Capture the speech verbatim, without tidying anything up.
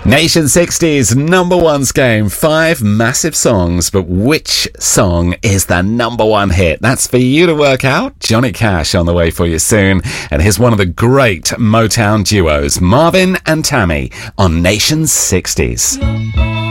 Nation sixties number ones game. Five massive songs, but which song is the number one hit? That's for you to work out. Johnny Cash on the way for you soon. And here's one of the great Motown duos, Marvin and Tammy, on Nation sixties.